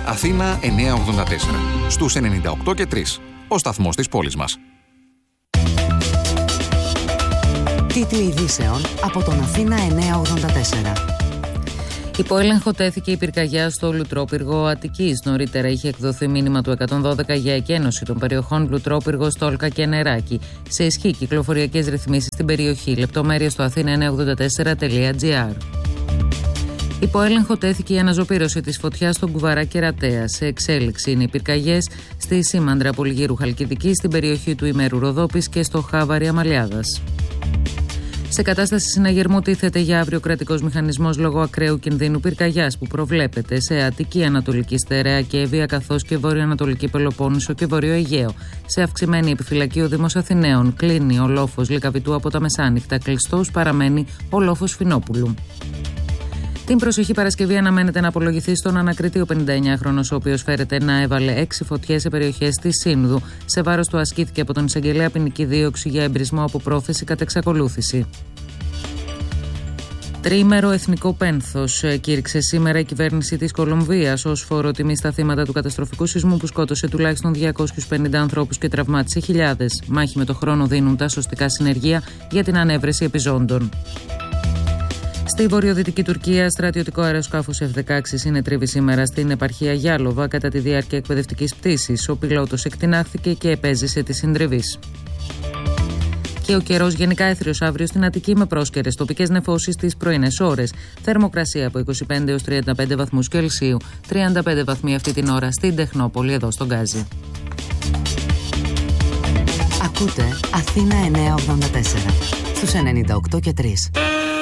Αθήνα 984. Στους 98 και 3. Ο σταθμός της πόλης μας. Τίτλοι ειδήσεων από τον Αθήνα 984. Υπό έλεγχο τέθηκε η πυρκαγιά στο Λουτρόπυργο Αττικής. Νωρίτερα είχε εκδοθεί μήνυμα του 112 για εκένωση των περιοχών Λουτρόπυργο, Στόλκα και Νεράκι. Σε ισχύ κυκλοφοριακές ρυθμίσεις στην περιοχή. Λεπτομέρειες στο athena984.gr. Υπό έλεγχο τέθηκε η αναζωπήρωση της φωτιάς στον Κουβαρά Κερατέα. Σε εξέλιξη είναι οι πυρκαγιές στη Σήμαντρα Πολυγύρου Χαλκιδική, στην περιοχή του Ημέρου Ροδόπης και στο Χάβαρη Αμαλιάδας. Σε κατάσταση συναγερμού τίθεται για αύριο κρατικός μηχανισμός λόγω ακραίου κινδύνου πυρκαγιάς που προβλέπεται σε Αττική, Ανατολική Στερεά και Εύβοια καθώς και Βορειοανατολική Πελοπόννησο και Βορείο Αιγαίο. Σε αυξημένη επιφυλακή ο Δήμος Αθηναίων. Κλείνει ο λόφος Λυκαβητού από τα μεσάνυχτα. Κλειστός παραμένει ο λόφος Φινόπουλου. Την προσεχή Παρασκευή αναμένεται να απολογηθεί στον ανακριτή ο 59χρονος, ο οποίος φέρεται να έβαλε 6 φωτιές σε περιοχές της Σύνδου. Σε βάρος του ασκήθηκε από τον εισαγγελέα ποινική δίωξη για εμπρισμό από πρόθεση κατ' εξακολούθηση. Τριήμερο εθνικό πένθος κήρυξε σήμερα η κυβέρνηση της Κολομβίας ως φόρο τιμή στα θύματα του καταστροφικού σεισμού που σκότωσε τουλάχιστον 250 ανθρώπους και τραυμάτισε χιλιάδες. Μάχη με το χρόνο δίνουν τα σωστικά συνεργεία για την ανέβρεση επιζώντων. Στη βορειοδυτική Τουρκία, στρατιωτικό αεροσκάφος F-16 συνετρίβει σήμερα στην επαρχία Γιάλοβα κατά τη διάρκεια εκπαιδευτικής πτήσης. Ο πιλότος εκτινάχθηκε και επέζησε τη συντριβή. Και ο καιρός γενικά έθριος αύριο στην Αττική με πρόσκαιρες τοπικές νεφώσεις τις πρωινές ώρες. Θερμοκρασία από 25 έως 35 βαθμούς Κελσίου. 35 βαθμοί αυτή την ώρα στην Τεχνόπολη, εδώ στον Γκάζι. Ακούτε Αθήνα 984 στους 98 και 3.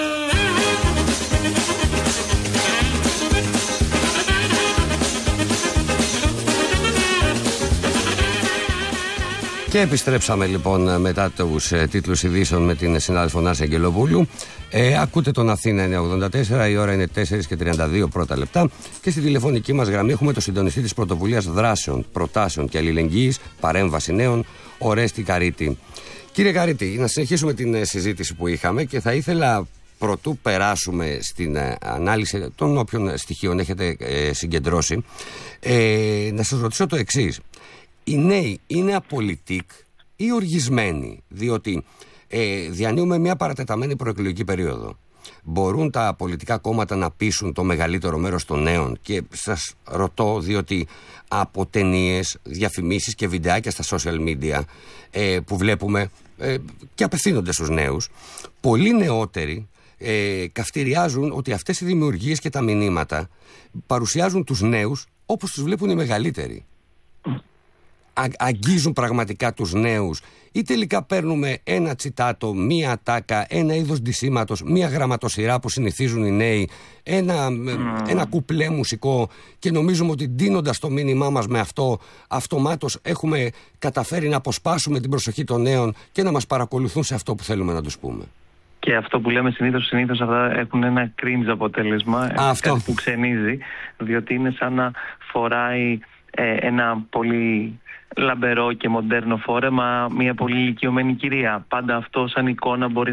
Και επιστρέψαμε λοιπόν μετά τους τίτλους ειδήσεων με την συνάδελφο Νάση Αγγελοπούλου. Ακούτε τον Αθήνα 984, η ώρα είναι 4 και 32 πρώτα λεπτά. Και στη τηλεφωνική μας γραμμή έχουμε το συντονιστή της πρωτοβουλίας δράσεων, προτάσεων και αλληλεγγύης, παρέμβαση νέων, Ορέστη Καρίτη. Κύριε Καρίτη, να συνεχίσουμε την συζήτηση που είχαμε και θα ήθελα, προτού περάσουμε στην ανάλυση των όποιων στοιχείων έχετε συγκεντρώσει, να σας ρωτήσω το εξής. Οι νέοι είναι απολυτικ ή οργισμένοι, διότι διανύουμε μια παρατεταμένη προεκλογική περίοδο. Μπορούν τα πολιτικά κόμματα να πείσουν το μεγαλύτερο μέρος των νέων? Και σας ρωτώ διότι από ταινίες, διαφημίσεις και βιντεάκια στα social media που βλέπουμε και απευθύνονται στους νέους, πολλοί νεότεροι καυτηριάζουν ότι αυτές οι δημιουργίες και τα μηνύματα παρουσιάζουν τους νέους όπως τους βλέπουν οι μεγαλύτεροι. Αγγίζουν πραγματικά τους νέους ή τελικά παίρνουμε ένα τσιτάτο, μία ατάκα, ένα είδος ντυσίματος, μία γραμματοσυρά που συνηθίζουν οι νέοι, ένα κουπλέ μουσικό και νομίζουμε ότι ντύνοντας το μήνυμά μας με αυτό αυτομάτως έχουμε καταφέρει να αποσπάσουμε την προσοχή των νέων και να μας παρακολουθούν σε αυτό που θέλουμε να τους πούμε? Και αυτό που λέμε συνήθως αυτά έχουν ένα cringe αποτέλεσμα, κάτι που ξενίζει, διότι είναι σαν να φοράει ένα πολύ λαμπερό και μοντέρνο φόρεμα μια πολύ ηλικιωμένη κυρία. Πάντα αυτό σαν εικόνα μπορεί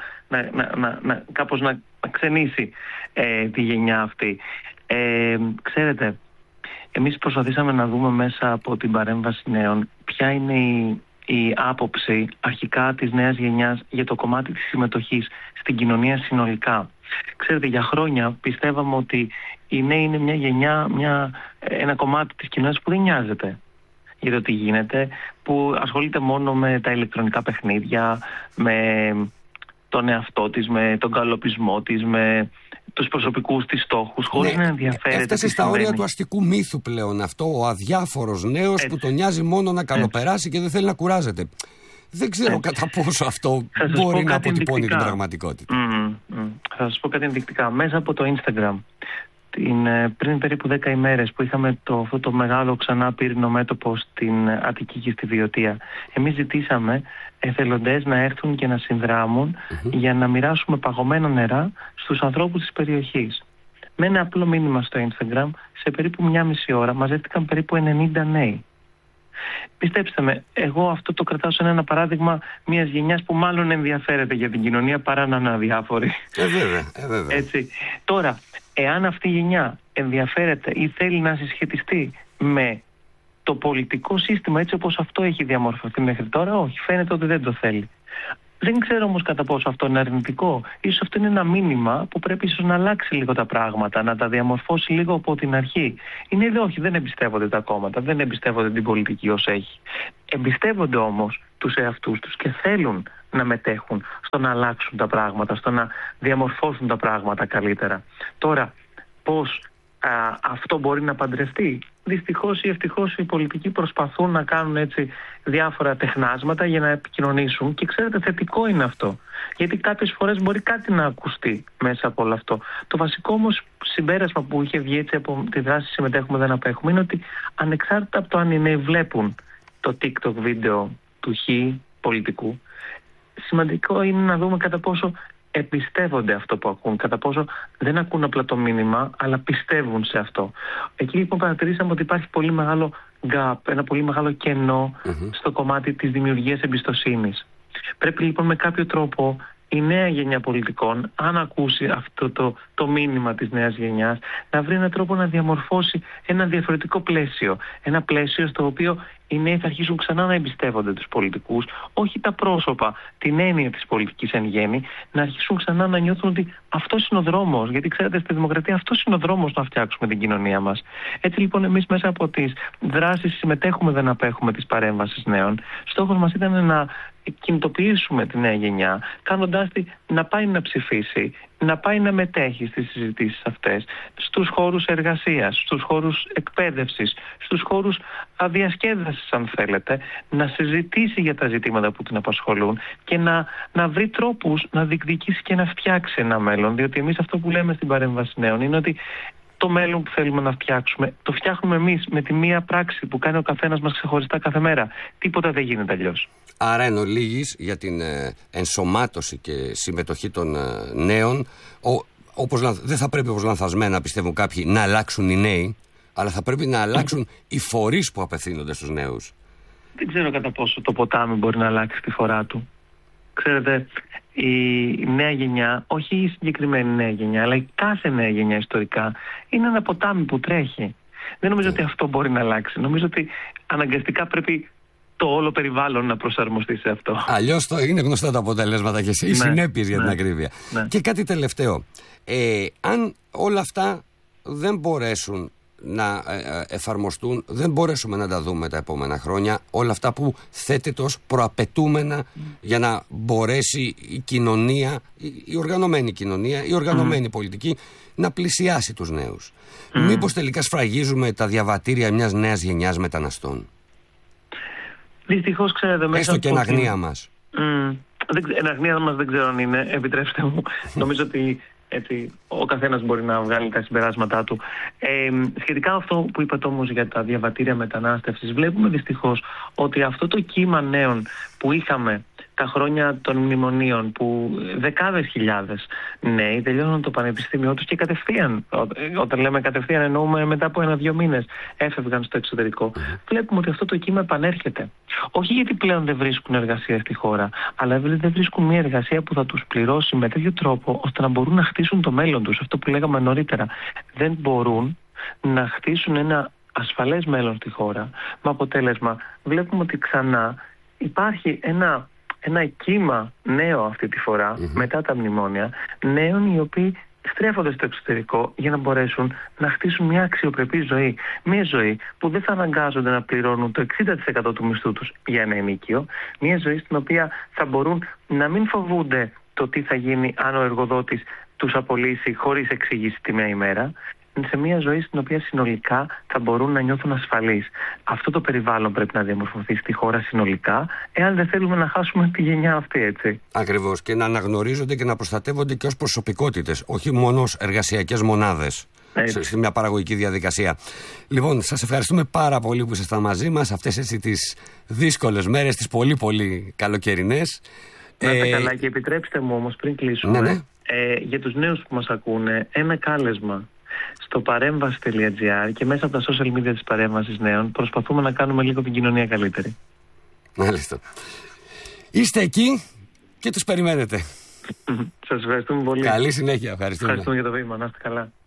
κάπως να ξενήσει τη γενιά αυτή. Ξέρετε, εμείς προσπαθήσαμε να δούμε μέσα από την παρέμβαση νέων ποια είναι η άποψη αρχικά της νέας γενιάς για το κομμάτι της συμμετοχής στην κοινωνία συνολικά. Ξέρετε, για χρόνια πιστεύαμε ότι οι νέοι είναι μια γενιά, ένα κομμάτι της κοινωνίας που δεν νοιάζεται για το τι γίνεται, που ασχολείται μόνο με τα ηλεκτρονικά παιχνίδια, με τον εαυτό της, με τον καλοπισμό της, με τους προσωπικούς της στόχους, χωρίς να ενδιαφέρεται. Έφτασε στα όρια του αστικού μύθου πλέον αυτό, ο αδιάφορος νέος που τον νοιάζει μόνο να καλοπεράσει και δεν θέλει να κουράζεται. Δεν ξέρω κατά πόσο αυτό μπορεί να αποτυπώνει την πραγματικότητα. Θα σας πω κάτι ενδεικτικά. Μέσα από το Instagram, πριν περίπου 10 ημέρες που είχαμε αυτό το μεγάλο ξανά πύρινο μέτωπο στην Αττική και στη Βιωτία, εμείς ζητήσαμε εθελοντές να έρθουν και να συνδράμουν για να μοιράσουμε παγωμένα νερά στους ανθρώπους της περιοχής. Με ένα απλό μήνυμα στο Instagram, σε περίπου 1,5 ώρα μαζεύτηκαν περίπου 90 νέοι. Πιστέψτε με, εγώ αυτό το κρατάω σαν ένα παράδειγμα μιας γενιάς που μάλλον ενδιαφέρεται για την κοινωνία παρά να είναι αδιάφορη. Βέβαια. Έτσι. Τώρα, εάν αυτή η γενιά ενδιαφέρεται ή θέλει να συσχετιστεί με το πολιτικό σύστημα έτσι όπως αυτό έχει διαμορφωθεί μέχρι τώρα? Όχι, φαίνεται ότι δεν το θέλει. Δεν ξέρω όμως κατά πόσο αυτό είναι αρνητικό. Ίσως αυτό είναι ένα μήνυμα που πρέπει ίσως να αλλάξει λίγο τα πράγματα, να τα διαμορφώσει λίγο από την αρχή. Είναι εδώ, όχι, δεν εμπιστεύονται τα κόμματα, δεν εμπιστεύονται την πολιτική ως έχει. Εμπιστεύονται όμως τους εαυτούς τους και θέλουν να μετέχουν στο να αλλάξουν τα πράγματα, στο να διαμορφώσουν τα πράγματα καλύτερα. Τώρα, πώς αυτό μπορεί να παντρευτεί? Δυστυχώς ή ευτυχώς οι πολιτικοί προσπαθούν να κάνουν έτσι διάφορα τεχνάσματα για να επικοινωνήσουν και ξέρετε, θετικό είναι αυτό. Γιατί κάποιες φορές μπορεί κάτι να ακουστεί μέσα από όλο αυτό. Το βασικό όμως συμπέρασμα που είχε βγει έτσι από τη δράση συμμετέχουμε δεν απέχουμε είναι ότι ανεξάρτητα από το αν οι νέοι βλέπουν το TikTok βίντεο του πολιτικού, σημαντικό είναι να δούμε κατά πόσο εμπιστεύονται αυτό που ακούν, κατά πόσο δεν ακούν απλά το μήνυμα, αλλά πιστεύουν σε αυτό. Εκεί λοιπόν παρατηρήσαμε ότι υπάρχει πολύ μεγάλο gap, ένα πολύ μεγάλο κενό στο κομμάτι της δημιουργίας εμπιστοσύνης. Πρέπει λοιπόν με κάποιο τρόπο η νέα γενιά πολιτικών, αν ακούσει αυτό το μήνυμα της νέας γενιάς, να βρει έναν τρόπο να διαμορφώσει ένα διαφορετικό πλαίσιο. Ένα πλαίσιο στο οποίο οι νέοι θα αρχίσουν ξανά να εμπιστεύονται τους πολιτικούς, όχι τα πρόσωπα, την έννοια της πολιτικής εν γέννη, να αρχίσουν ξανά να νιώθουν ότι αυτός είναι ο δρόμος. Γιατί ξέρετε, στη δημοκρατία αυτός είναι ο δρόμος να φτιάξουμε την κοινωνία μας. Έτσι λοιπόν, εμείς μέσα από τις δράσεις συμμετέχουμε, δεν απέχουμε τις παρέμβασεις νέων. Στόχος μας ήταν να κινητοποιήσουμε τη νέα γενιά, κάνοντάς τη να πάει να ψηφίσει, να πάει να μετέχει στις συζητήσεις αυτές, στους χώρους εργασίας, στους χώρους εκπαίδευσης, στους χώρους διασκέδασης αν θέλετε, να συζητήσει για τα ζητήματα που την απασχολούν και να βρει τρόπους να διεκδικήσει και να φτιάξει ένα μέλλον. Διότι εμείς αυτό που λέμε στην παρέμβαση νέων είναι ότι το μέλλον που θέλουμε να φτιάξουμε, το φτιάχνουμε εμείς με τη μία πράξη που κάνει ο καθένας μας ξεχωριστά κάθε μέρα. Τίποτα δεν γίνεται αλλιώς. Άρα εν ολίγης για την ενσωμάτωση και συμμετοχή των νέων, δεν θα πρέπει όπως λανθασμένα πιστεύουν κάποιοι να αλλάξουν οι νέοι, αλλά θα πρέπει να αλλάξουν οι φορείς που απευθύνονται στους νέους. Δεν ξέρω κατά πόσο το ποτάμι μπορεί να αλλάξει τη φορά του. Ξέρετε, η νέα γενιά, όχι η συγκεκριμένη νέα γενιά, αλλά η κάθε νέα γενιά ιστορικά, είναι ένα ποτάμι που τρέχει. Δεν νομίζω ότι αυτό μπορεί να αλλάξει. Νομίζω ότι αναγκαστικά πρέπει το όλο περιβάλλον να προσαρμοστεί σε αυτό. Αλλιώς είναι γνωστά τα αποτελέσματα και οι συνέπειες για την ακρίβεια. Ναι. Και κάτι τελευταίο. Αν όλα αυτά δεν μπορέσουν να εφαρμοστούν, δεν μπορέσουμε να τα δούμε τα επόμενα χρόνια, όλα αυτά που θέτεται ως προαπαιτούμενα για να μπορέσει η κοινωνία, η οργανωμένη κοινωνία, η οργανωμένη πολιτική να πλησιάσει τους νέους. Μήπως τελικά σφραγίζουμε τα διαβατήρια μιας νέας γενιάς μεταναστών? Δυστυχώς, ξέρετε, μέσα έστω και εν αγνία μας. Εν αγνία μας δεν ξέρω αν είναι, επιτρέψτε μου. Νομίζω ότι έτσι, ο καθένας μπορεί να βγάλει τα συμπεράσματά του. Σχετικά με αυτό που είπατε όμως για τα διαβατήρια μετανάστευσης, βλέπουμε δυστυχώς ότι αυτό το κύμα νέων που είχαμε τα χρόνια των μνημονίων, που δεκάδες χιλιάδες νέοι τελειώνουν το πανεπιστήμιό τους και κατευθείαν, όταν λέμε κατευθείαν εννοούμε μετά από 1-2 μήνες, έφευγαν στο εξωτερικό. Βλέπουμε ότι αυτό το κύμα επανέρχεται. Όχι γιατί πλέον δεν βρίσκουν εργασία στη χώρα, αλλά δεν βρίσκουν μια εργασία που θα τους πληρώσει με τέτοιο τρόπο ώστε να μπορούν να χτίσουν το μέλλον τους. Αυτό που λέγαμε νωρίτερα. Δεν μπορούν να χτίσουν ένα ασφαλές μέλλον στη χώρα. Με αποτέλεσμα βλέπουμε ότι ξανά υπάρχει ένα κύμα νέο αυτή τη φορά, μετά τα μνημόνια, νέων οι οποίοι στρέφονται στο εξωτερικό για να μπορέσουν να χτίσουν μια αξιοπρεπή ζωή. Μια ζωή που δεν θα αναγκάζονται να πληρώνουν το 60% του μισθού τους για ένα ενίκιο. Μια ζωή στην οποία θα μπορούν να μην φοβούνται το τι θα γίνει αν ο εργοδότης τους απολύσει χωρίς εξήγηση τη μια ημέρα. Σε μια ζωή στην οποία συνολικά θα μπορούν να νιώθουν ασφαλείς. Αυτό το περιβάλλον πρέπει να διαμορφωθεί στη χώρα συνολικά, εάν δεν θέλουμε να χάσουμε τη γενιά αυτή, έτσι. Ακριβώς. Και να αναγνωρίζονται και να προστατεύονται και ως προσωπικότητες, όχι μόνο ως εργασιακές μονάδες σε μια παραγωγική διαδικασία. Λοιπόν, σας ευχαριστούμε πάρα πολύ που ήσασταν μαζί μας αυτές έτσι τις δύσκολες μέρες, τις πολύ πολύ καλοκαιρινές. Να είστε καλά και επιτρέψτε μου όμως πριν κλείσουμε, για τους νέους που μας ακούνε, ένα κάλεσμα. Στο παρέμβαση.gr και μέσα από τα social media της παρέμβασης νέων προσπαθούμε να κάνουμε λίγο την κοινωνία καλύτερη. Μάλιστα. Είστε εκεί και τους περιμένετε. Σας ευχαριστούμε πολύ. Καλή συνέχεια. Ευχαριστούμε για το βήμα. Να είστε καλά.